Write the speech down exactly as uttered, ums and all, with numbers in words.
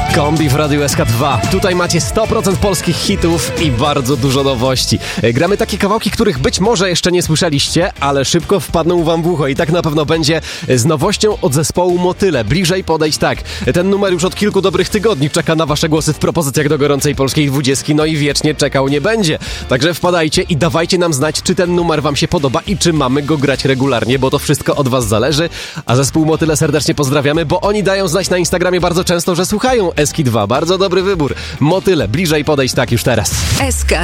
Kombi w Radiu S K dwa. Tutaj macie sto procent polskich hitów i bardzo dużo nowości. Gramy takie kawałki, których być może jeszcze nie słyszeliście, ale szybko wpadną wam w ucho i tak na pewno będzie z nowością od zespołu Motyle. Bliżej podejść tak. Ten numer już od kilku dobrych tygodni czeka na wasze głosy w propozycjach do gorącej polskiej dwudziestki, no i wiecznie czekał nie będzie. Także wpadajcie i dawajcie nam znać, czy ten numer wam się podoba i czy mamy go grać regularnie, bo to wszystko od was zależy. A zespół Motyle serdecznie pozdrawiamy, bo oni dają znać na Instagramie bardzo często, że słuchają S K dwa. Bardzo dobry wybór. Motyle, bliżej podejść tak już teraz. S K